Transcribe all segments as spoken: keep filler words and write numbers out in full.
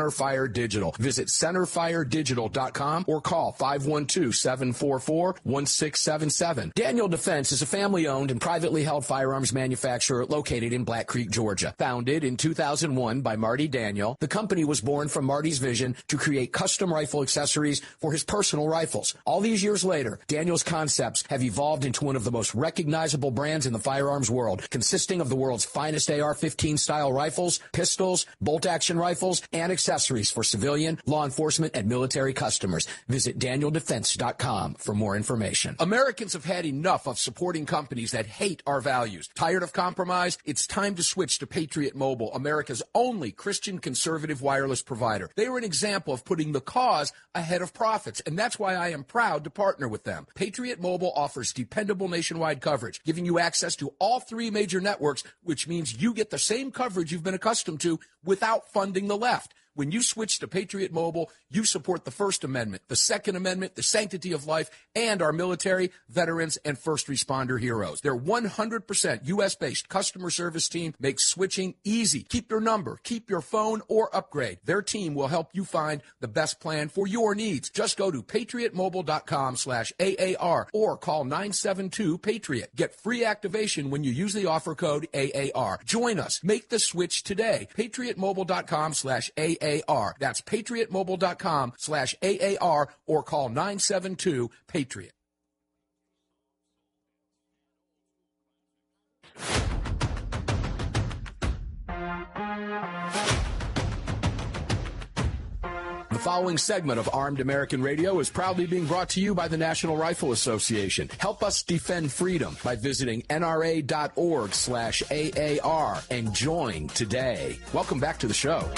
Centerfire Digital. Visit centerfire digital dot com or call five one two, seven four four, one six seven seven. Daniel Defense is a family-owned and privately held firearms manufacturer located in Black Creek, Georgia. Founded in two thousand one by Marty Daniel, the company was born from Marty's vision to create custom rifle accessories for his personal rifles. All these years later, Daniel's concepts have evolved into one of the most recognizable brands in the firearms world, consisting of the world's finest A R fifteen style rifles, pistols, bolt-action rifles, and accessories for civilian, law enforcement, and military customers. Visit daniel defense dot com for more information. Americans have had enough of supporting companies that hate our values. Tired of compromise? It's time to switch to Patriot Mobile, America's only Christian conservative wireless provider. They are an example of putting the cause ahead of profits, and that's why I am proud to partner with them. Patriot Mobile offers dependable nationwide coverage, giving you access to all three major networks, which means you get the same coverage you've been accustomed to without funding the left. When you switch to Patriot Mobile, you support the First Amendment, the Second Amendment, the sanctity of life, and our military, veterans, and first responder heroes. Their one hundred percent U S-based customer service team makes switching easy. Keep your number, keep your phone, or upgrade. Their team will help you find the best plan for your needs. Just go to patriot mobile dot com slash A A R or call nine seven two PATRIOT. Get free activation when you use the offer code A A R. Join us. Make the switch today. patriot mobile dot com slash A A R. That's patriot mobile dot com slash A A R or call nine seven two PATRIOT. The following segment of Armed American Radio is proudly being brought to you by the National Rifle Association. Help us defend freedom by visiting N R A dot org slash A A R and join today. Welcome back to the show.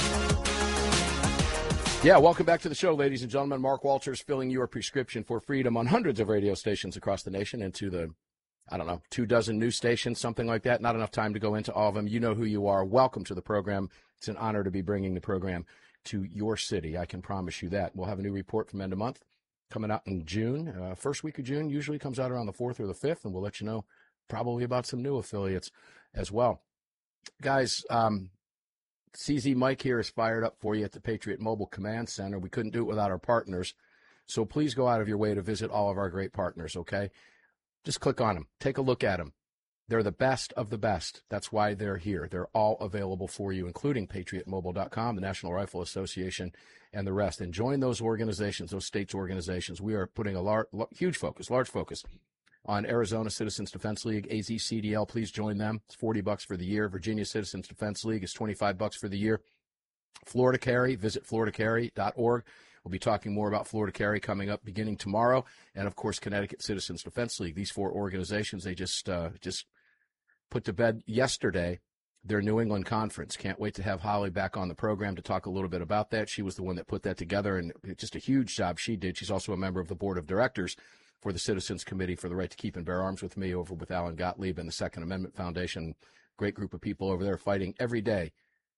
Yeah, welcome back to the show, ladies and gentlemen. Mark Walters filling your prescription for freedom on hundreds of radio stations across the nation and to the, I don't know, two dozen news stations, something like that. Not enough time to go into all of them. You know who you are. Welcome to the program. It's an honor to be bringing the program to your city. I can promise you that. We'll have a new report from end of month coming out in June. Uh, first week of June usually comes out around the fourth or the fifth, and we'll let you know probably about some new affiliates as well. Guys, um, C Z Mike here is fired up for you at the Patriot Mobile Command Center. We couldn't do it without our partners, so please go out of your way to visit all of our great partners, okay? Just click on them. Take a look at them. They're the best of the best. That's why they're here. They're all available for you, including patriot mobile dot com, the National Rifle Association, and the rest. And join those organizations, those states' organizations. We are putting a large, huge focus, large focus on Arizona Citizens Defense League, A Z C D L. Please join them. It's forty bucks for the year. Virginia Citizens Defense League is twenty-five bucks for the year. Florida Carry, visit florida carry dot org. We'll be talking more about Florida Carry coming up beginning tomorrow. And, of course, Connecticut Citizens Defense League. These four organizations, they just uh, just put to bed yesterday their New England Conference. Can't wait to have Holly back on the program to talk a little bit about that. She was the one that put that together, and just a huge job she did. She's also a member of the board of directors for the Citizens Committee for the Right to Keep and Bear Arms with me over with Alan Gottlieb and the Second Amendment Foundation. Great group of people over there fighting every day.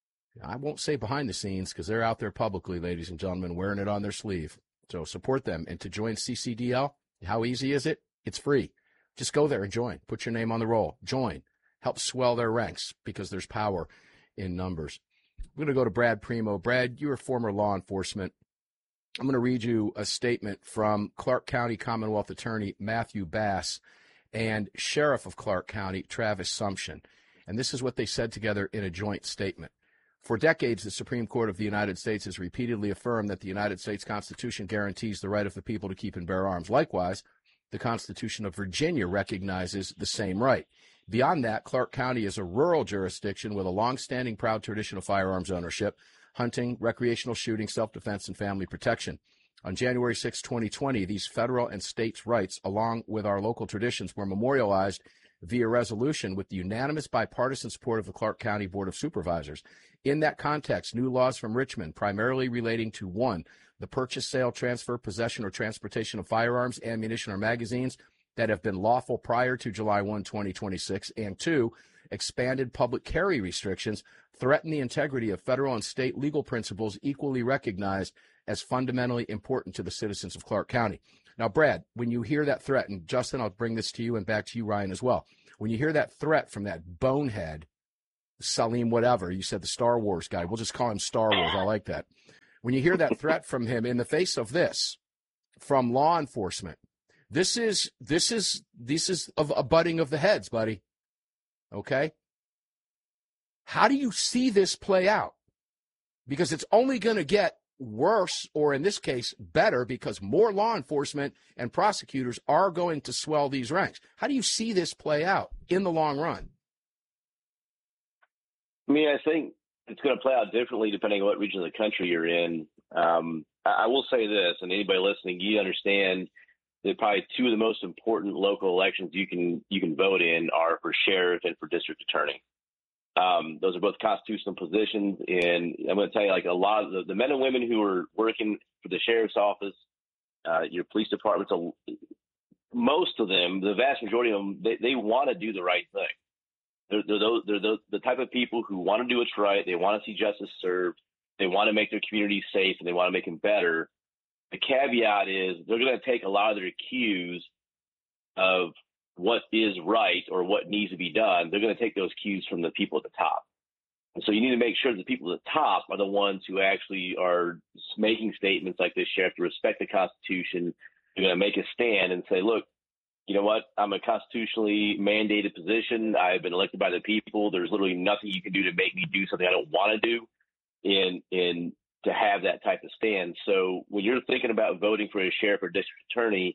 I won't say behind the scenes because they're out there publicly, ladies and gentlemen, wearing it on their sleeve. So support them. And to join C C D L, how easy is it? It's free. Just go there and join. Put your name on the roll. Join. Help swell their ranks because there's power in numbers. We're going to go to Brad Primo. Brad, you're a former law enforcement. I'm going to read you a statement from Clark County Commonwealth Attorney Matthew Bass and Sheriff of Clark County Travis Sumption. And this is what they said together in a joint statement. For decades, the Supreme Court of the United States has repeatedly affirmed that the United States Constitution guarantees the right of the people to keep and bear arms. Likewise, the Constitution of Virginia recognizes the same right. Beyond that, Clark County is a rural jurisdiction with a long-standing proud tradition of firearms ownership, hunting, recreational shooting, self-defense, and family protection. On January sixth, twenty twenty, these federal and states' rights, along with our local traditions, were memorialized via resolution with the unanimous bipartisan support of the Clark County Board of Supervisors. In that context, new laws from Richmond, primarily relating to, one, the purchase, sale, transfer, possession, or transportation of firearms, ammunition, or magazines that have been lawful prior to July first, twenty twenty-six, and two, expanded public carry restrictions, threaten the integrity of federal and state legal principles equally recognized as fundamentally important to the citizens of Clark County. Now, Brad, when you hear that threat, and Justin, I'll bring this to you and back to you, Ryan, as well. When you hear that threat from that bonehead, Salim whatever, you said the Star Wars guy, we'll just call him Star Wars, I like that. When you hear that threat from him in the face of this, from law enforcement, this is this is this is of a butting of the heads, buddy. Okay? How do you see this play out? Because it's only going to get worse, or in this case, better, because more law enforcement and prosecutors are going to swell these ranks. How do you see this play out in the long run? I mean, I think it's going to play out differently depending on what region of the country you're in. Um, I, I will say this, and anybody listening, you understand that probably two of the most important local elections you can you can vote in are for sheriff and for district attorney. Um, those are both constitutional positions, and I'm going to tell you, like a lot of the, the men and women who are working for the sheriff's office, uh, your police departments, most of them, the vast majority of them, they, they want to do the right thing. They're, they're, those, they're those, the type of people who want to do what's right. They want to see justice served. They want to make their communities safe, and they want to make them better. The caveat is they're going to take a lot of their cues of what is right or what needs to be done. They're going to take those cues from the people at the top. And so you need to make sure the people at the top are the ones who actually are making statements like this. You have to respect the Constitution. You're going to make a stand and say, look, you know what? I'm a constitutionally mandated position. I've been elected by the people. There's literally nothing you can do to make me do something I don't want to do in, in to have that type of stand. So when you're thinking about voting for a sheriff or district attorney,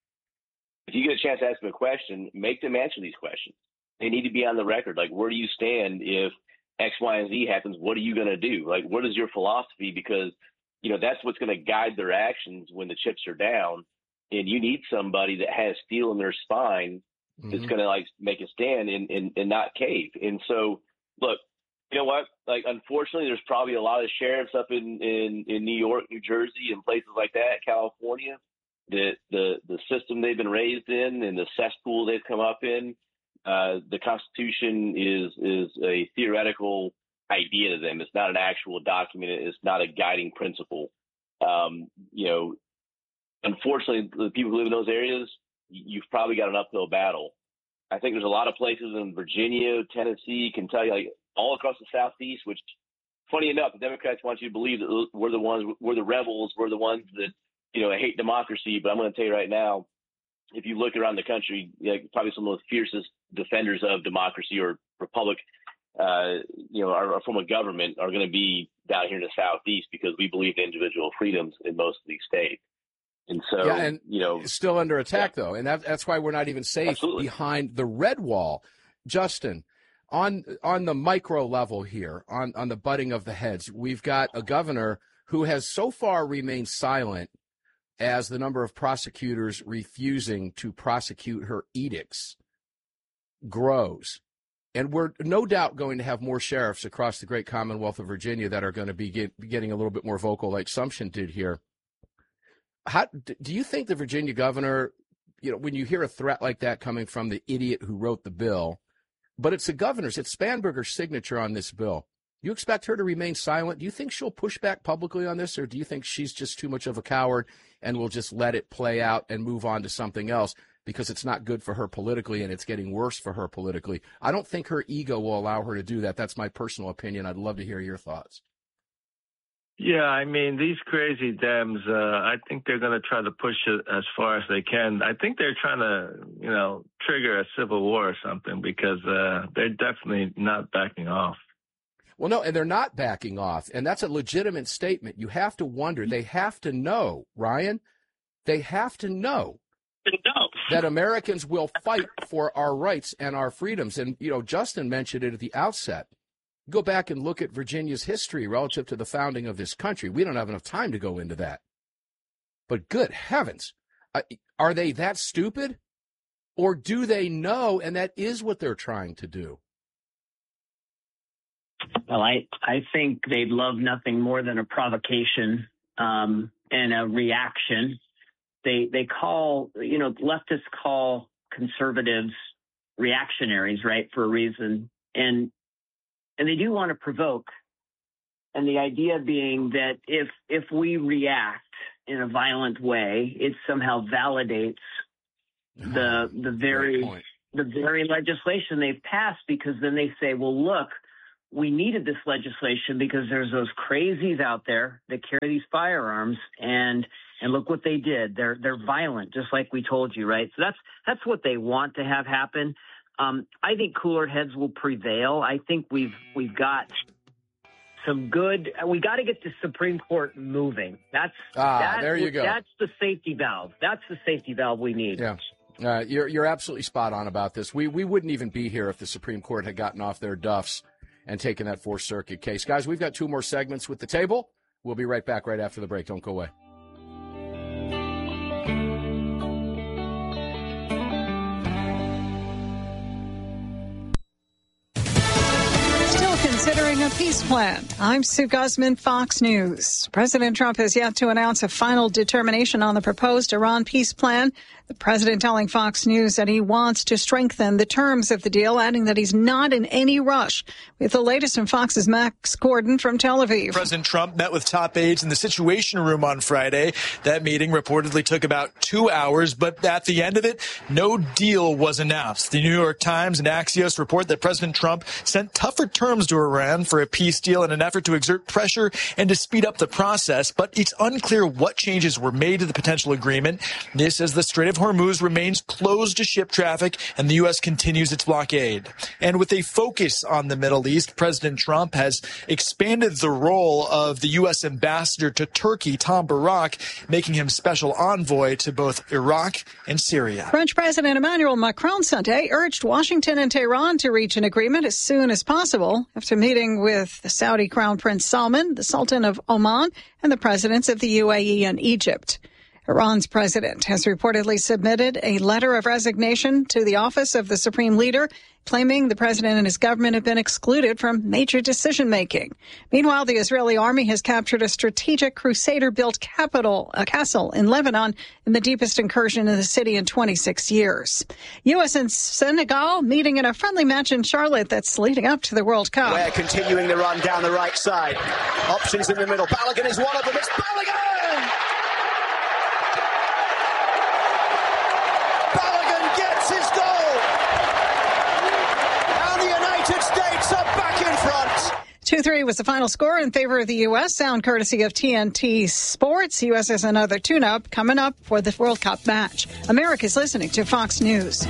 if you get a chance to ask them a question, make them answer these questions. They need to be on the record. Like, where do you stand if X, Y, and Z happens? What are you going to do? Like, what is your philosophy? Because, you know, that's what's going to guide their actions when the chips are down. And you need somebody that has steel in their spine mm-hmm. that's going to, like, make a stand and, and, and not cave. And so, look, you know what? Like, unfortunately, there's probably a lot of sheriffs up in, in, in New York, New Jersey, and places like that, California, The, the the system they've been raised in and the cesspool they've come up in, uh, the Constitution is is a theoretical idea to them. It's not an actual document. It's not a guiding principle. Um, you know, unfortunately, the people who live in those areas, you've probably got an uphill battle. I think there's a lot of places in Virginia, Tennessee, Kentucky, like all across the Southeast, which, funny enough, the Democrats want you to believe that we're the ones, we're the rebels, we're the ones that, you know, I hate democracy, but I'm going to tell you right now, if you look around the country, you know, probably some of the fiercest defenders of democracy or republic, uh, you know, our, our form of government are going to be down here in the Southeast because we believe in individual freedoms in most of these states. And so, yeah, and you know, still under attack yeah. though, and that, that's why we're not even safe Absolutely. behind the red wall. Justin, on on the micro level here, on on the butting of the heads, we've got a governor who has so far remained silent as the number of prosecutors refusing to prosecute her edicts grows. And we're no doubt going to have more sheriffs across the great Commonwealth of Virginia that are going to be, get, be getting a little bit more vocal, like Sumption did here. How, do you think the Virginia governor, you know, when you hear a threat like that coming from the idiot who wrote the bill, but it's the governor's, it's Spanberger's signature on this bill, you expect her to remain silent? Do you think she'll push back publicly on this, or do you think she's just too much of a coward and will just let it play out and move on to something else because it's not good for her politically and it's getting worse for her politically? I don't think her ego will allow her to do that. That's my personal opinion. I'd love to hear your thoughts. Yeah, I mean, these crazy Dems, uh, I think they're going to try to push it as far as they can. I think they're trying to, you know, trigger a civil war or something because uh, they're definitely not backing off. Well, no, and they're not backing off, and that's a legitimate statement. You have to wonder. They have to know, Ryan, they have to know that Americans will fight for our rights and our freedoms. And, you know, Justin mentioned it at the outset. Go back and look at Virginia's history relative to the founding of this country. We don't have enough time to go into that. But good heavens, uh, are they that stupid? Or do they know, and that is what they're trying to do? Well, I, I think they'd love nothing more than a provocation um, and a reaction. They they call, you know, leftists call conservatives reactionaries, right, for a reason. And and they do want to provoke. And the idea being that if if we react in a violent way, it somehow validates the the very the very legislation they've passed, because then they say, well, look, we needed this legislation because there's those crazies out there that carry these firearms, and and look what they did. They're they're violent, just like we told you, right? So that's that's what they want to have happen. Um, I think cooler heads will prevail. I think we've we've got some good. We got to get the Supreme Court moving. That's ah, that's, there you go. That's the safety valve. That's the safety valve we need. Yeah. Uh, you're you're absolutely spot on about this. We we wouldn't even be here if the Supreme Court had gotten off their duffs and taken that Fourth Circuit case. Guys, we've got two more segments with the table. We'll be right back right after the break. Don't go away. Considering a peace plan. I'm Sue Guzman, Fox News. President Trump has yet to announce a final determination on the proposed Iran peace plan. The president telling Fox News that he wants to strengthen the terms of the deal, adding that he's not in any rush. With the latest from Fox's Max Gordon from Tel Aviv. President Trump met with top aides in the Situation Room on Friday. That meeting reportedly took about two hours, but at the end of it, no deal was announced. The New York Times and Axios report that President Trump sent tougher terms to Iran for a peace deal in an effort to exert pressure and to speed up the process, but it's unclear what changes were made to the potential agreement. This as the Strait of Hormuz remains closed to ship traffic and the U S continues its blockade. And with a focus on the Middle East, President Trump has expanded the role of the U S ambassador to Turkey, Tom Barak, making him special envoy to both Iraq and Syria. French President Emmanuel Macron Sunday urged Washington and Tehran to reach an agreement as soon as possible after meeting with the Saudi Crown Prince Salman, the Sultan of Oman, and the presidents of the U A E and Egypt. Iran's president has reportedly submitted a letter of resignation to the office of the supreme leader, claiming the president and his government have been excluded from major decision-making. Meanwhile, the Israeli army has captured a strategic Crusader-built capital, a castle in Lebanon, in the deepest incursion in the city in twenty-six years. U S and Senegal meeting in a friendly match in Charlotte that's leading up to the World Cup. We're continuing the run down the right side. Options in the middle. Balogun is one of them. It's Balogun! Balogun gets his goal! And the United States are back in front! two three was the final score in favor of the U S, sound courtesy of T N T Sports. U S has another tune-up coming up for the World Cup match. America's listening to Fox News.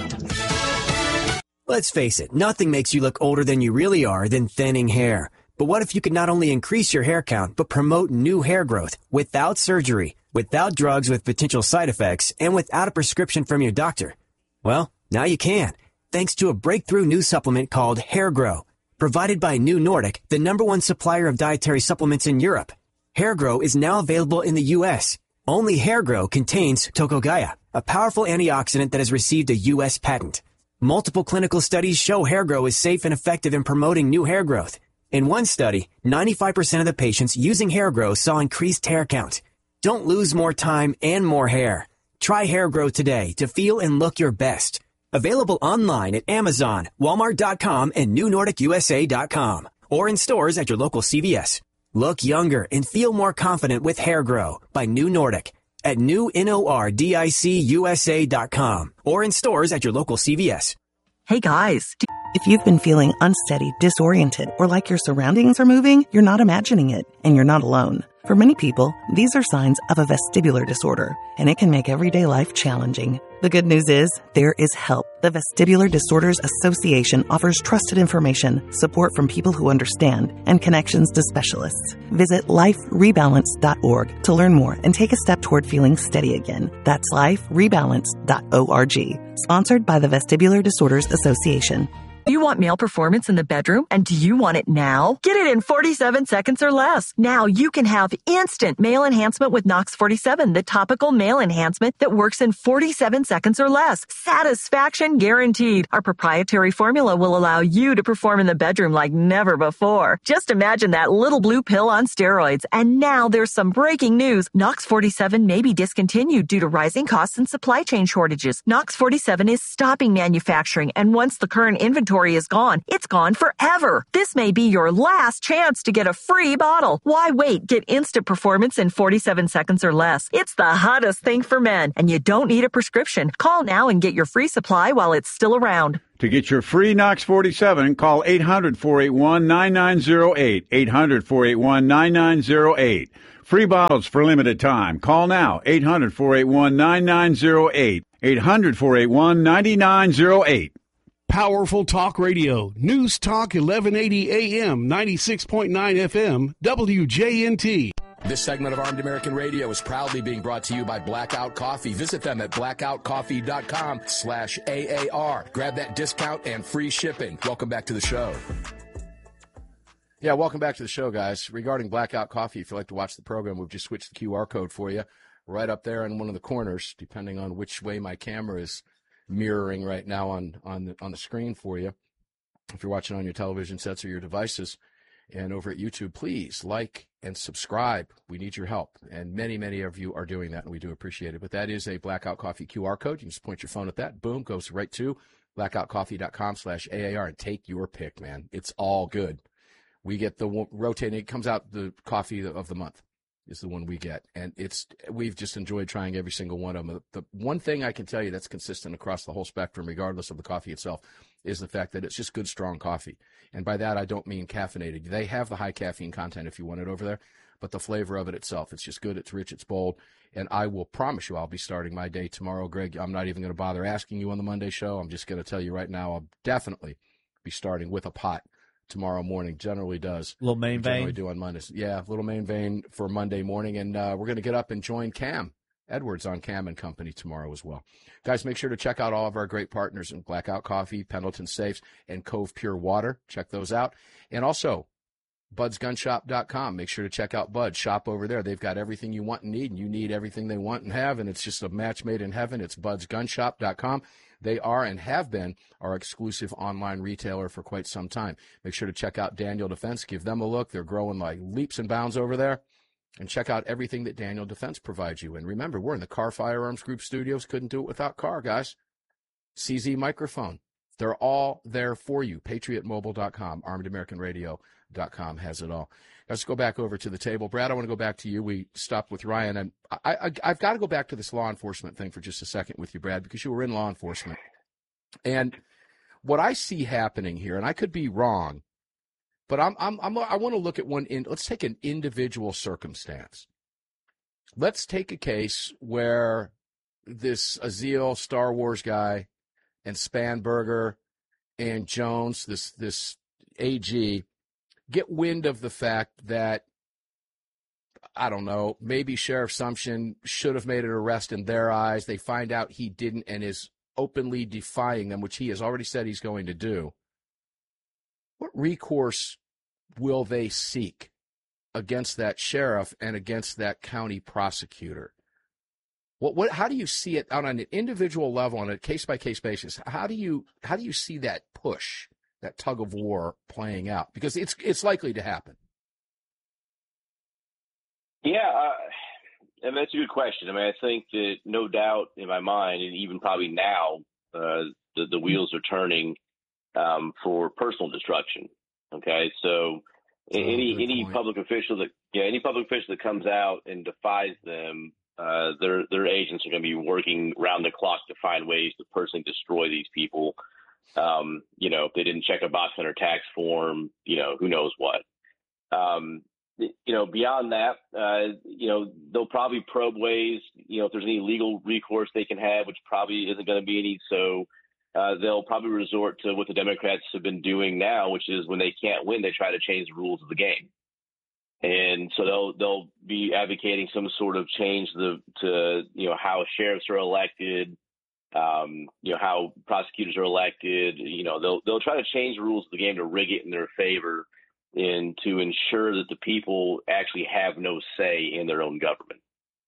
Let's face it, nothing makes you look older than you really are than thinning hair. But what if you could not only increase your hair count, but promote new hair growth without surgery, without drugs with potential side effects, and without a prescription from your doctor? Well, now you can, thanks to a breakthrough new supplement called Hair Grow, provided by New Nordic, the number one supplier of dietary supplements in Europe. Hair Grow is now available in the U S. Only Hair Grow contains Tocogaya, a powerful antioxidant that has received a U S patent. Multiple clinical studies show Hair Grow is safe and effective in promoting new hair growth. In one study, ninety-five percent of the patients using Hair Grow saw increased hair count. Don't lose more time and more hair. Try Hair Grow today to feel and look your best. Available online at Amazon, Walmart dot com, and New Nordic U S A dot com, or in stores at your local C V S. Look younger and feel more confident with Hair Grow by New Nordic at New Nordic U S A dot com, or in stores at your local C V S. Hey guys, if you've been feeling unsteady, disoriented, or like your surroundings are moving, you're not imagining it, and you're not alone. For many people, these are signs of a vestibular disorder, and it can make everyday life challenging. The good news is, there is help. The Vestibular Disorders Association offers trusted information, support from people who understand, and connections to specialists. Visit life rebalance dot org to learn more and take a step toward feeling steady again. That's life rebalance dot org. Sponsored by the Vestibular Disorders Association. You want male performance in the bedroom, and do you want it now? Get it in forty-seven seconds or less. Now you can have instant male enhancement with Nox forty-seven, the topical male enhancement that works in forty-seven seconds or less. Satisfaction guaranteed. Our proprietary formula will allow you to perform in the bedroom like never before. Just imagine that little blue pill on steroids. And now there's some breaking news. Nox forty-seven may be discontinued due to rising costs and supply chain shortages. Nox forty-seven is stopping manufacturing, and once the current inventory inventory is gone, it's gone forever. This may be your last chance to get a free bottle. Why wait? Get instant performance in forty-seven seconds or less. It's the hottest thing for men, and you don't need a prescription. Call now and get your free supply while it's still around. To get your free Knox forty-seven, call eight hundred, four eight one, nine nine zero eight, eight hundred, four eight one, nine nine zero eight. Free bottles for limited time. Call now, eight hundred, four eight one, nine nine zero eight, eight hundred, four eight one, nine nine zero eight. Powerful Talk Radio, News Talk eleven eighty A M, ninety-six point nine F M, W J N T. This segment of Armed American Radio is proudly being brought to you by Blackout Coffee. Visit them at blackout coffee dot com slash A A R. Grab that discount and free shipping. Welcome back to the show. Yeah, welcome back to the show, guys. Regarding Blackout Coffee, if you'd like to watch the program, we've just switched the Q R code for you right up there in one of the corners, depending on which way my camera is mirroring right now on, on, the, on the screen for you. If you're watching on your television sets or your devices, and over at YouTube, please like and subscribe. We need your help. And many, many of you are doing that, and we do appreciate it. But that is a Blackout Coffee Q R code. You can just point your phone at that. Boom, goes right to blackout coffee dot com slash A A R and take your pick, man. It's all good. We get the rotating, it comes out, the coffee of the month is the one we get. And it's we've just enjoyed trying every single one of them. The one thing I can tell you that's consistent across the whole spectrum, regardless of the coffee itself, is the fact that it's just good, strong coffee. And by that, I don't mean caffeinated. They have the high caffeine content if you want it over there, but the flavor of it itself, it's just good, it's rich, it's bold. And I will promise you I'll be starting my day tomorrow, Greg. I'm not even going to bother asking you on the Monday show. I'm just going to tell you right now, I'll definitely be starting with a pot tomorrow morning. Generally does. Little main vein. Generally do on Mondays. Yeah, little main vein for Monday morning. And uh, we're going to get up and join Cam Edwards on Cam and Company tomorrow as well. Guys, make sure to check out all of our great partners in Blackout Coffee, Pendleton Safes, and Cove Pure Water. Check those out. And also, buds gun shop dot com. Make sure to check out Bud. Shop over there. They've got everything you want and need, and you need everything they want and have, and it's just a match made in heaven. It's buds gun shop dot com. They are and have been our exclusive online retailer for quite some time. Make sure to check out Daniel Defense. Give them a look. They're growing like leaps and bounds over there. And check out everything that Daniel Defense provides you. And remember, we're in the Car Firearms Group studios. Couldn't do it without Car, guys. C Z Microphone. They're all there for you. patriot mobile dot com, armed american radio dot com has it all. Let's go back over to the table. Brad, I want to go back to you. We stopped with Ryan. And I, I, I've got to go back to this law enforcement thing for just a second with you, Brad, because you were in law enforcement. And what I see happening here, and I could be wrong, but I'm, I'm, I'm, I want to look at one. In, let's take an individual circumstance. Let's take a case where this Aziel Star Wars guy and Spanberger and Jones, this this A G, get wind of the fact that, I don't know, maybe Sheriff Sumption should have made an arrest in their eyes. They find out he didn't and is openly defying them, which he has already said he's going to do. What recourse will they seek against that sheriff and against that county prosecutor? What, what, how do you see it on an individual level, on a case-by-case basis? How do you how do you see that push, that tug of war playing out? Because it's it's likely to happen. Yeah, uh, and that's a good question. I mean, I think that no doubt in my mind, and even probably now, uh, the, the wheels are turning um, for personal destruction. Okay, so oh, any any point. public official that yeah any public official that comes out and defies them, uh, their their agents are going to be working round the clock to find ways to personally destroy these people. Um, you know, if they didn't check a box on their tax form, you know, who knows what. Um, you know, beyond that, uh, you know, they'll probably probe ways. You know, if there's any legal recourse they can have, which probably isn't going to be any. So. Uh, they'll probably resort to what the Democrats have been doing now, which is when they can't win, they try to change the rules of the game. And so they'll they'll be advocating some sort of change to, to you know, how sheriffs are elected, um, you know, how prosecutors are elected. You know, they'll they'll try to change the rules of the game to rig it in their favor and to ensure that the people actually have no say in their own government.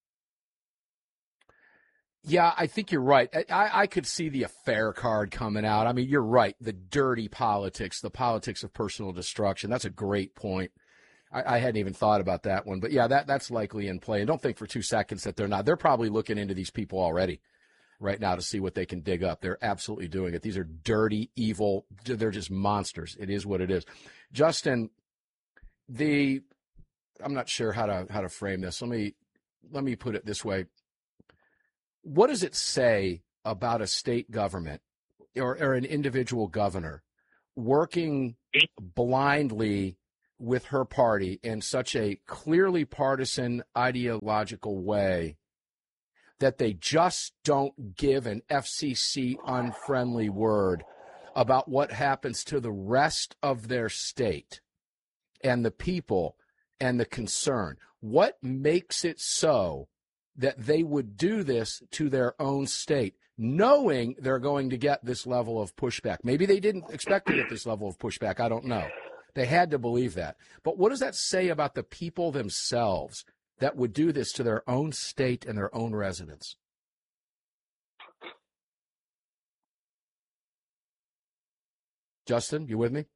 Yeah, I think you're right. I, I could see the affair card coming out. I mean, you're right. The dirty politics, the politics of personal destruction. That's a great point. I, I hadn't even thought about that one. But, yeah, that that's likely in play. And don't think for two seconds that they're not. They're probably looking into these people already. right now to see what they can dig up. They're absolutely doing it. These are dirty, evil. They're just monsters. It is what it is. Justin, the I'm not sure how to how to frame this. Let me let me put it this way. What does it say about a state government or, or an individual governor working blindly with her party in such a clearly partisan ideological way that they just don't give an F C C unfriendly word about what happens to the rest of their state and the people and the concern? What makes it so that they would do this to their own state, knowing they're going to get this level of pushback? Maybe they didn't expect to get this level of pushback. I don't know. They had to believe that. But what does that say about the people themselves that would do this to their own state and their own residents? Justin, you with me?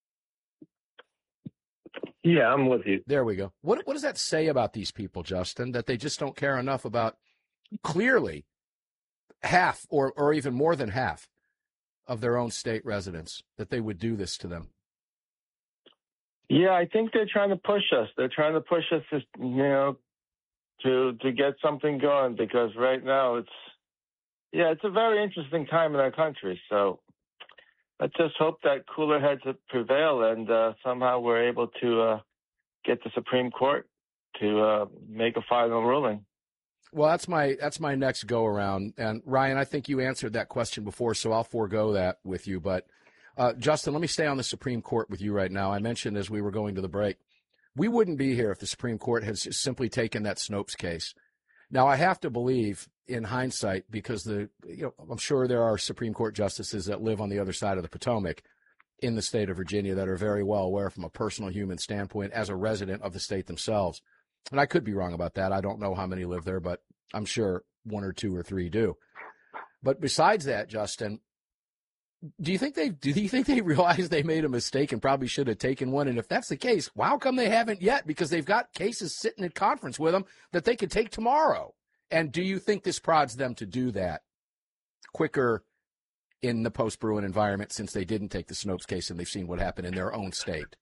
Yeah, I'm with you. There we go. What what does that say about these people, Justin, that they just don't care enough about clearly half or, or even more than half of their own state residents, that they would do this to them? Yeah, I think they're trying to push us. They're trying to push us, to, you know, to to get something going, because right now it's, yeah, it's a very interesting time in our country. So let's just hope that cooler heads prevail and uh, somehow we're able to uh, get the Supreme Court to uh, make a final ruling. Well, that's my that's my next go around. And Ryan, I think you answered that question before, so I'll forego that with you. But uh, Justin, let me stay on the Supreme Court with you right now. I mentioned as we were going to the break, we wouldn't be here if the Supreme Court had simply taken that Snopes case. Now, I have to believe in hindsight, because the you know I'm sure there are Supreme Court justices that live on the other side of the Potomac in the state of Virginia that are very well aware from a personal human standpoint as a resident of the state themselves. And I could be wrong about that. I don't know how many live there, but I'm sure one or two or three do. But besides that, Justin, do you think they do you think they realize they made a mistake and probably should have taken one? And if that's the case, how come they haven't yet? Because they've got cases sitting in conference with them that they could take tomorrow. And do you think this prods them to do that quicker in the post-Bruen environment, since they didn't take the Snopes case and they've seen what happened in their own state?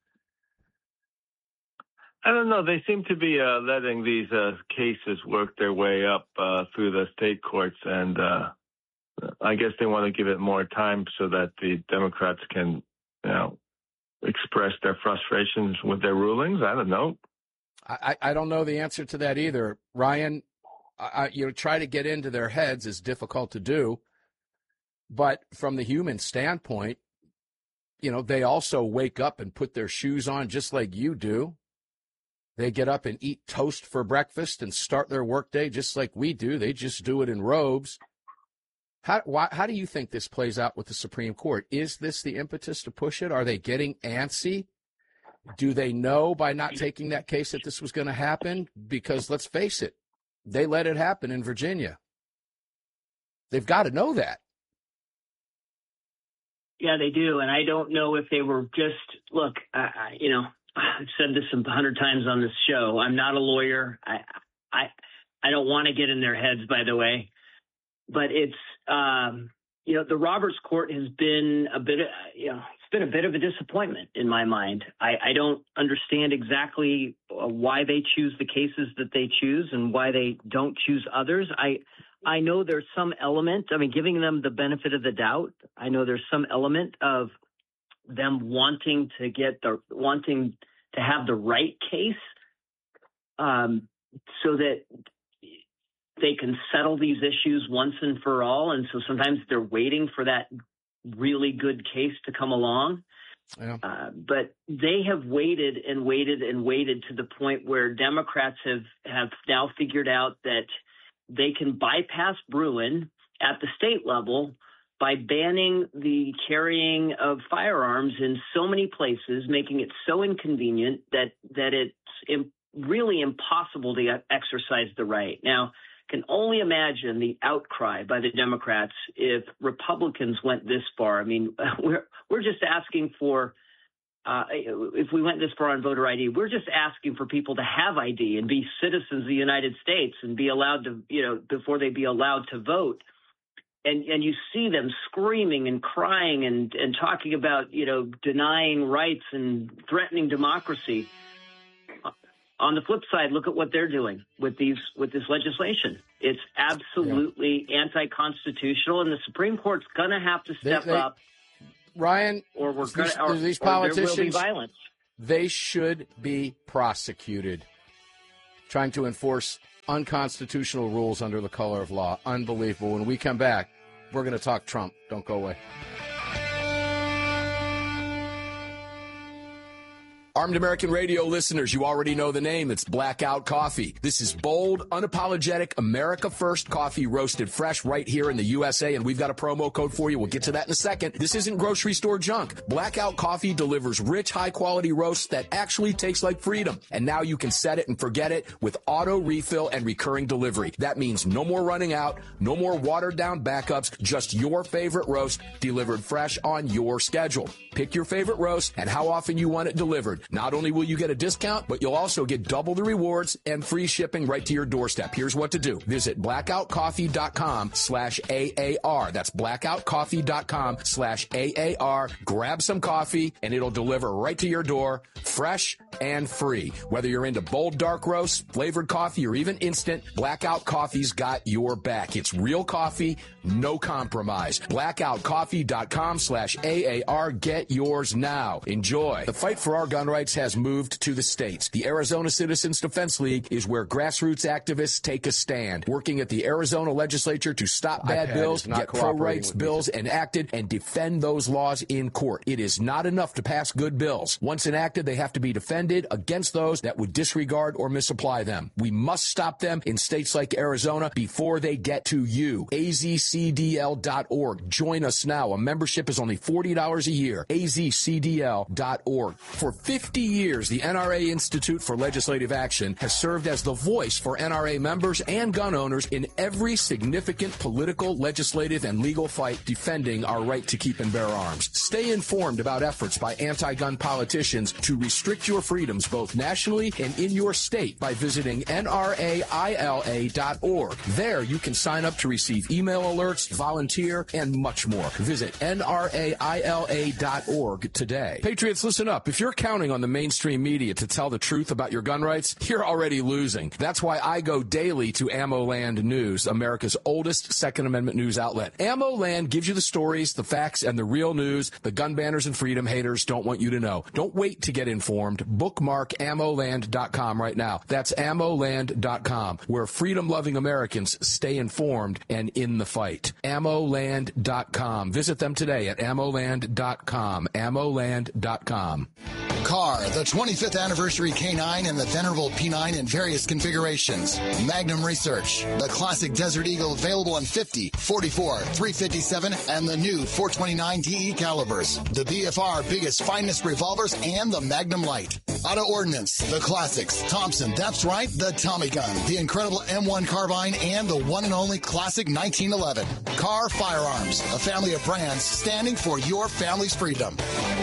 I don't know. They seem to be uh, letting these uh, cases work their way up uh, through the state courts, and uh, I guess they want to give it more time so that the Democrats can, you know, express their frustrations with their rulings. I don't know. I, I don't know the answer to that either. Ryan, I, you know, try to get into their heads is difficult to do. But from the human standpoint, you know, they also wake up and put their shoes on just like you do. They get up and eat toast for breakfast and start their workday just like we do. They just do it in robes. How, why, how do you think this plays out with the Supreme Court? Is this the impetus to push it? Are they getting antsy? Do they know by not taking that case that this was going to happen? Because let's face it, they let it happen in Virginia. They've got to know that. Yeah, they do. And I don't know if they were just, look, I, I, you know, I've said this a hundred times on this show. I'm not a lawyer. I, I, I don't want to get in their heads, by the way. But it's, um, you know, the Roberts Court has been a bit, of, you know, it's been a bit of a disappointment in my mind. I, I don't understand exactly why they choose the cases that they choose and why they don't choose others. I, I know there's some element, I mean, giving them the benefit of the doubt. I know there's some element of them wanting to get the, wanting to have the right case, um, so that they can settle these issues once and for all. And so sometimes they're waiting for that really good case to come along. Yeah. Uh, but they have waited and waited and waited to the point where Democrats have, have now figured out that they can bypass Bruen at the state level by banning the carrying of firearms in so many places, making it so inconvenient that, that it's im- really impossible to exercise the right. Now, can only imagine the outcry by the Democrats if Republicans went this far. I mean, we're we're just asking for, uh, if we went this far on voter I D, we're just asking for people to have I D and be citizens of the United States and be allowed to, you know, before they be allowed to vote. and and you see them screaming and crying and and talking about, you know, denying rights and threatening democracy. On the flip side, look at what they're doing with these with this legislation. It's absolutely yeah. anti-constitutional, and the Supreme Court's going to have to step they, they, up. Ryan, or we're these, gonna, or, these or politicians, there will be violence. They should be prosecuted, trying to enforce unconstitutional rules under the color of law. Unbelievable. When we come back, we're going to talk Trump. Don't go away. Armed American Radio listeners, you already know the name. It's Blackout Coffee. This is bold, unapologetic, America First coffee roasted fresh right here in the U S A, and we've got a promo code for you. We'll get to that in a second. This isn't grocery store junk. Blackout Coffee delivers rich, high-quality roasts that actually taste like freedom. And now you can set it and forget it with auto refill and recurring delivery. That means no more running out, no more watered-down backups, just your favorite roast delivered fresh on your schedule. Pick your favorite roast and how often you want it delivered. Not only will you get a discount, but you'll also get double the rewards and free shipping right to your doorstep. Here's what to do. Visit blackoutcoffee.com slash AAR. That's blackoutcoffee.com slash AAR. Grab some coffee, and it'll deliver right to your door, fresh and free. Whether you're into bold dark roast, flavored coffee, or even instant, Blackout Coffee's got your back. It's real coffee, no compromise. blackoutcoffee.com slash AAR. Get yours now. Enjoy. The fight for our gun rights has moved to the states. The Arizona Citizens Defense League is where grassroots activists take a stand, working at the Arizona legislature to stop bad iPad bills, get pro-rights bills me. enacted, and defend those laws in court. It is not enough to pass good bills. Once enacted, they have to be defended against those that would disregard or misapply them. We must stop them in states like Arizona before they get to you. A Z C D L dot org. Join us now. A membership is only forty dollars a year. A Z C D L dot org. For fifty years, the N R A Institute for Legislative Action has served as the voice for N R A members and gun owners in every significant political, legislative, and legal fight defending our right to keep and bear arms. Stay informed about efforts by anti-gun politicians to restrict your freedoms both nationally and in your state by visiting N R A I L A dot org. There, you can sign up to receive email alerts, volunteer, and much more. Visit N R A I L A dot org today. Patriots, listen up. If you're counting on the mainstream media to tell the truth about your gun rights, you're already losing. That's why I go daily to AmmoLand News, America's oldest Second Amendment news outlet. AmmoLand gives you the stories, the facts, and the real news the gun banners and freedom haters don't want you to know. Don't wait to get informed. Bookmark ammo land dot com right now. That's ammo land dot com, where freedom-loving Americans stay informed and in the fight. ammo land dot com. Visit them today at ammo land dot com. ammo land dot com. Car, the twenty-fifth anniversary K nine and the venerable P nine in various configurations. Magnum Research, the classic Desert Eagle available in fifty, forty-four, three fifty-seven, and the new four twenty-nine D E calibers. The B F R biggest, finest revolvers, and the Magnum Light. Auto Ordnance, the classics. Thompson, that's right, the Tommy gun, the incredible M one carbine, and the one and only classic nineteen eleven. Car Firearms, a family of brands standing for your family's freedom.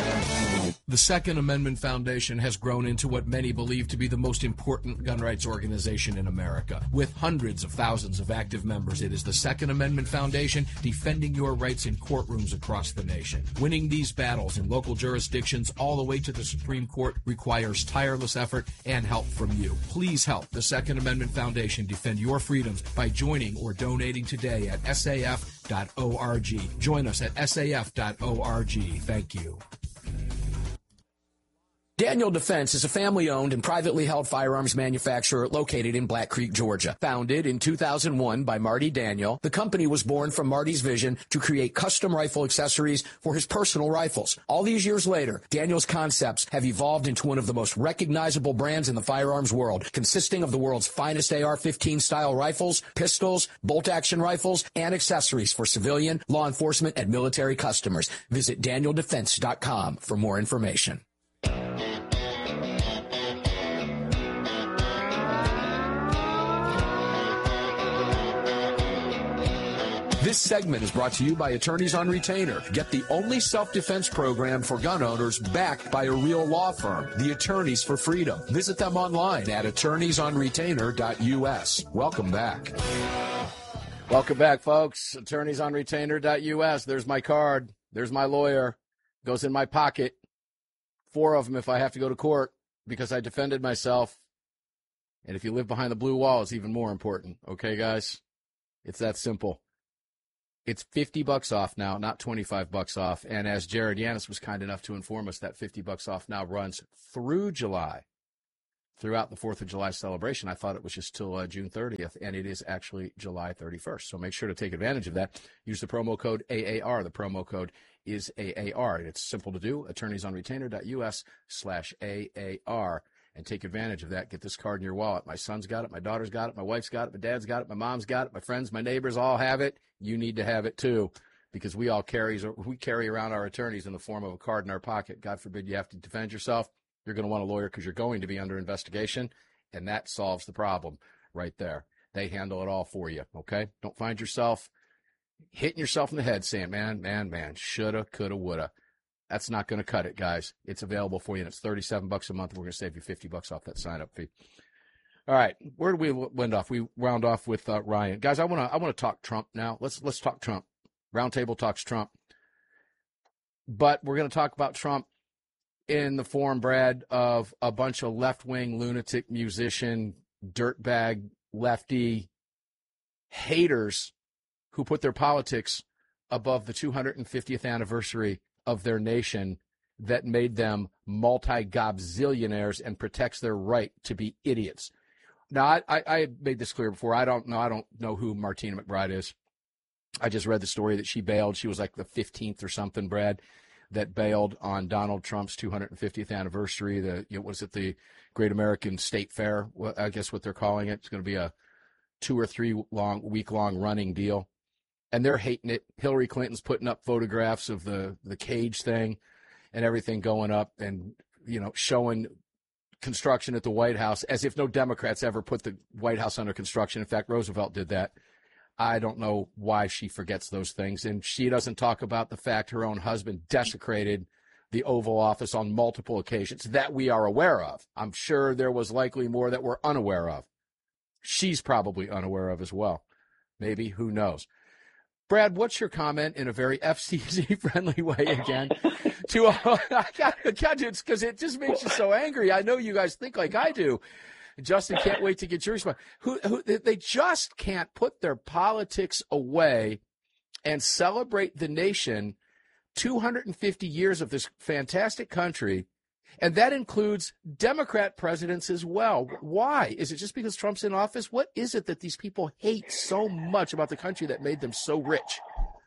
The Second Amendment Foundation has grown into what many believe to be the most important gun rights organization in America. With hundreds of thousands of active members, it is the Second Amendment Foundation defending your rights in courtrooms across the nation. Winning these battles in local jurisdictions all the way to the Supreme Court requires tireless effort and help from you. Please help the Second Amendment Foundation defend your freedoms by joining or donating today at S A F dot org. Join us at S A F dot org. Thank you. Daniel Defense is a family-owned and privately held firearms manufacturer located in Black Creek, Georgia. Founded in two thousand one by Marty Daniel, the company was born from Marty's vision to create custom rifle accessories for his personal rifles. All these years later, Daniel's concepts have evolved into one of the most recognizable brands in the firearms world, consisting of the world's finest A R fifteen style rifles, pistols, bolt-action rifles, and accessories for civilian, law enforcement, and military customers. Visit daniel defense dot com for more information. This segment is brought to you by Attorneys on Retainer. Get the only self-defense program for gun owners backed by a real law firm, the Attorneys for Freedom. Visit them online at attorneys on retainer dot U S. Welcome back. Welcome back, folks. attorneys on retainer dot U S. There's my card. There's my lawyer. Goes in my pocket. Four of them if I have to go to court because I defended myself. And if you live behind the blue wall, it's even more important. Okay, guys? It's that simple. It's fifty bucks off now, not twenty-five bucks off. And as Jared Yanis was kind enough to inform us, that fifty bucks off now runs through July. Throughout the fourth of July celebration. I thought it was just till uh, June thirtieth, and it is actually July thirty-first. So make sure to take advantage of that. Use the promo code A A R. The promo code is A A R. It's simple to do. attorneys on retainer dot U S slash A A R. And take advantage of that. Get this card in your wallet. My son's got it. My daughter's got it. My wife's got it. My dad's got it. My mom's got it. My friends, my neighbors all have it. You need to have it too, because we all carry, we carry around our attorneys in the form of a card in our pocket. God forbid you have to defend yourself. You're going to want a lawyer because you're going to be under investigation, and that solves the problem right there. They handle it all for you, okay? Don't find yourself hitting yourself in the head saying, man, man, man, shoulda, coulda, woulda. That's not going to cut it, guys. It's available for you, and it's thirty-seven bucks a month. We're going to save you fifty bucks off that sign-up fee. All right, where do we wind off? We round off with uh, Ryan. Guys, I want to I want to talk Trump now. Let's let's talk Trump. Roundtable talks Trump. But we're going to talk about Trump in the form, Brad, of a bunch of left-wing lunatic musician, dirtbag, lefty haters who put their politics above the two hundred fiftieth anniversary of their nation that made them multi-gobzillionaires and protects their right to be idiots. Now, I, I, I made this clear before. I don't know. I don't know who Martina McBride is. I just read the story that she bailed. She was like the fifteenth or something, Brad, that bailed on Donald Trump's two hundred fiftieth anniversary. The you know, was it the Great American State Fair? Well, I guess what they're calling it. It's going to be a two or three long week long running deal. And they're hating it. Hillary Clinton's putting up photographs of the, the cage thing and everything going up and, you know, showing construction at the White House as if no Democrats ever put the White House under construction. In fact, Roosevelt did that. I don't know why she forgets those things. And she doesn't talk about the fact her own husband desecrated the Oval Office on multiple occasions that we are aware of. I'm sure there was likely more that we're unaware of. She's probably unaware of as well. Maybe, who knows? Brad, what's your comment in a very F C C-friendly way again? to uh, I got it's because it just makes you so angry. I know you guys think like I do. Justin can't wait to get your response. Who, who, they just can't put their politics away and celebrate the nation, two hundred fifty years of this fantastic country, and that includes Democrat presidents as well. Why? Is it just because Trump's in office? What is it that these people hate so much about the country that made them so rich?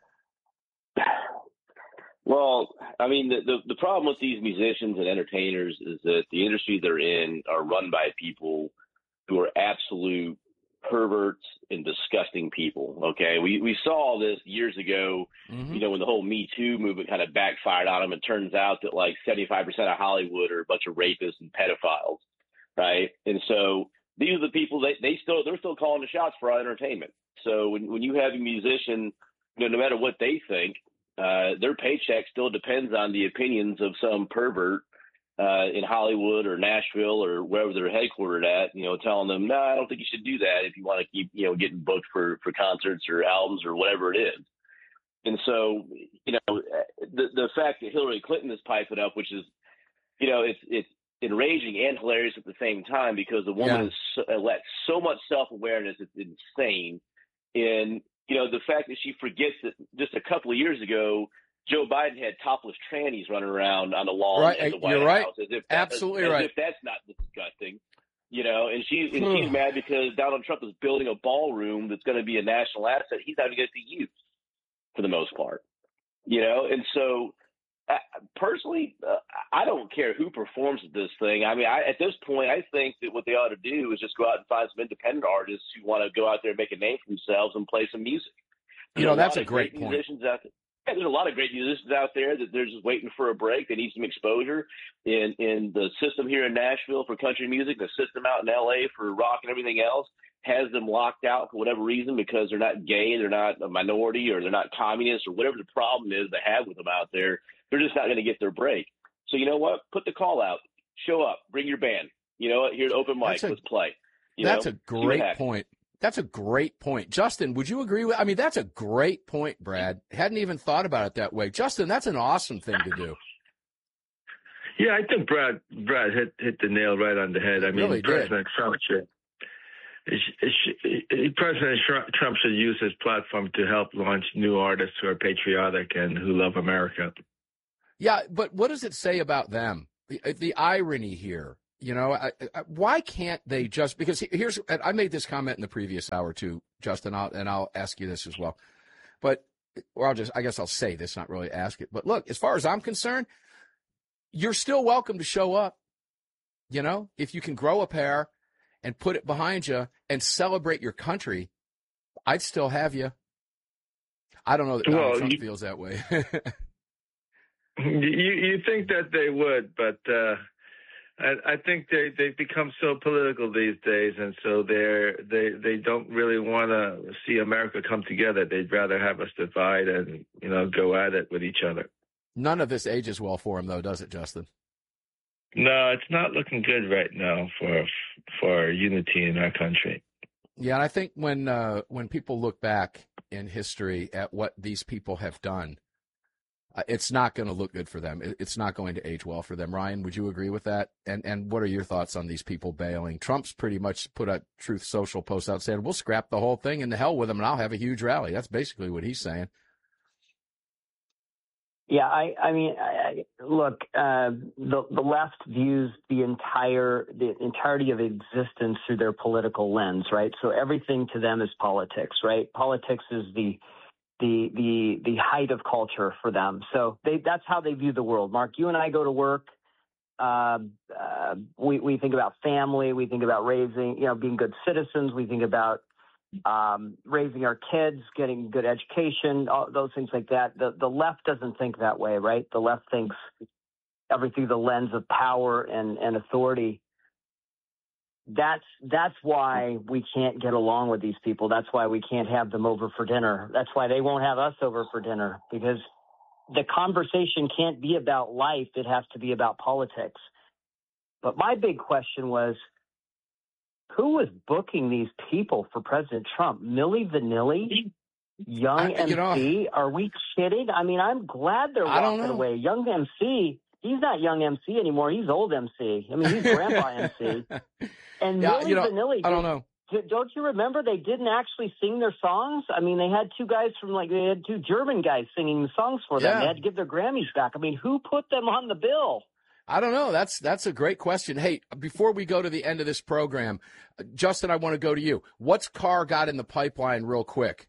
Well, I mean, the, the, the problem with these musicians and entertainers is that the industry they're in are run by people who are absolute perverts and disgusting people. Okay. We, we saw this years ago, mm-hmm. you know, when the whole Me Too movement kind of backfired on them. It turns out that like seventy-five percent of Hollywood are a bunch of rapists and pedophiles. Right. And so these are the people that they still, they're still calling the shots for our entertainment. So when, when you have a musician, you know, no matter what they think, uh, their paycheck still depends on the opinions of some pervert Uh, in Hollywood or Nashville or wherever they're headquartered at, you know, telling them, no, I don't think you should do that if you want to keep, you know, getting booked for, for concerts or albums or whatever it is. And so, you know, the the fact that Hillary Clinton is piping up, which is, you know, it's it's enraging and hilarious at the same time because the woman yeah. has lacks so much self-awareness, it's insane. And, you know, the fact that she forgets that just a couple of years ago, Joe Biden had topless trannies running around on the lawn right. at the White You're right. House. As if that, Absolutely as, right. As if that's not disgusting, you know. And she's and she's mad because Donald Trump is building a ballroom that's going to be a national asset. He's not going to get to use for the most part, you know. And so, uh, personally, uh, I don't care who performs at this thing. I mean, I, at this point, I think that what they ought to do is just go out and find some independent artists who want to go out there and make a name for themselves and play some music. You know, that's a great, great point. Musicians out there. Yeah, there's a lot of great musicians out there that they're just waiting for a break. They need some exposure in, in the system here in Nashville for country music, the system out in L A for rock and everything else has them locked out for whatever reason because they're not gay, they're not a minority, or they're not communist, or whatever the problem is they have with them out there. They're just not going to get their break. So you know what? Put the call out. Show up. Bring your band. You know what? Here's open mic. A, Let's play. You that's know? a great point. That's a great point. Justin, would you agree with, I mean, that's a great point, Brad. Hadn't even thought about it that way. Justin, that's an awesome thing to do. Yeah, I think Brad Brad hit hit the nail right on the head. I mean, really President did. Trump should, President Trump should use his platform to help launch new artists who are patriotic and who love America. Yeah, but what does it say about them? The, the irony here, you know, I, I, why can't they just, because here's, I made this comment in the previous hour too, Justin, I'll, and I'll ask you this as well. But, or I'll just, I guess I'll say this, not really ask it. But look, as far as I'm concerned, you're still welcome to show up. You know, if you can grow a pair and put it behind you and celebrate your country, I'd still have you. I don't know that Donald well, Trump you, feels that way. you you think that they would, but uh, I, I think they they've become so political these days, and so they're they they don't really want to see America come together. They'd rather have us divide and you know go at it with each other. None of this ages well for him, though, does it, Justin? No, it's not looking good right now for for unity in our country. Yeah, and I think when uh, when people look back in history at what these people have done, uh, it's not going to look good for them. It, it's not going to age well for them. Ryan, would you agree with that? And and what are your thoughts on these people bailing? Trump's pretty much put a Truth Social post out saying, we'll scrap the whole thing and the hell with them, and I'll have a huge rally. That's basically what he's saying. Yeah, I, I mean, I, look, uh, the the left views the entire the entirety of existence through their political lens, right? So everything to them is politics, right? Politics is the the the the height of culture for them. So they that's how they view the world. Mark, you and I go to work. Uh, uh, we we think about family. We think about raising, you know, being good citizens. We think about Um, raising our kids, getting good education, all those things like that. The the left doesn't think that way, right? The left thinks everything through the lens of power and, and authority. That's that's why we can't get along with these people. That's why we can't have them over for dinner. That's why they won't have us over for dinner, because the conversation can't be about life. It has to be about politics. But my big question was, who was booking these people for President Trump? Milli Vanilli? Young I, you M C? know, Are we kidding? I mean, I'm glad they're I don't walking know. away. Young M C, he's not young M C anymore. He's old M C. I mean, he's grandpa M C. And Yeah, Milli you know, Vanilli, I don't know. d- don't you remember they didn't actually sing their songs? I mean, they had two guys from, like, they had two German guys singing the songs for them. Yeah. They had to give their Grammys back. I mean, who put them on the bill? I don't know. That's that's a great question. Hey, before we go to the end of this program, Justin, I want to go to you. What's Carr got in the pipeline real quick?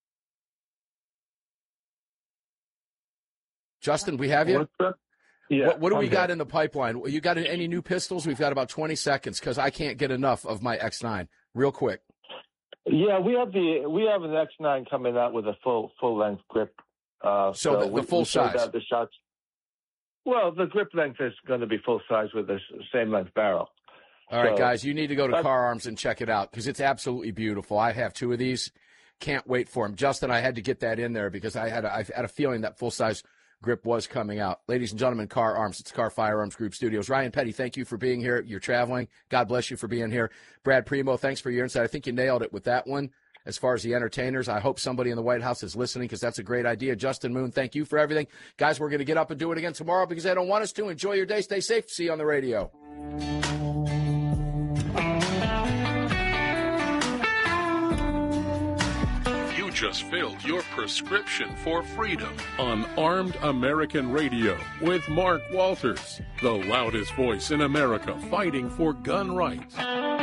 Justin, we have you? Yeah, what what do we okay. got in the pipeline? You got any new pistols? We've got about twenty seconds because I can't get enough of my X nine. Real quick. Yeah, we have the we have an X nine coming out with a full full length grip. Uh, So the- the we- full we showed size. out the shots. Well, the grip length is going to be full size with the s- same length barrel. All right, So- guys, you need to go to Uh, Car Arms and check it out because it's absolutely beautiful. I have two of these. Can't wait for them. Justin, I had to get that in there because I had a, I had a feeling that full-size grip was coming out. Ladies and gentlemen, Car Arms. It's Car Firearms Group Studios. Ryan Petty, thank you for being here. You're traveling. God bless you for being here. Brad Primo, thanks for your insight. I think you nailed it with that one. As far as the entertainers, I hope somebody in the White House is listening because that's a great idea. Justin Moon, thank you for everything. Guys, we're going to get up and do it again tomorrow because I don't want us to. Enjoy your day. Stay safe. See you on the radio. You just filled your prescription for freedom on Armed American Radio with Mark Walters, the loudest voice in America fighting for gun rights.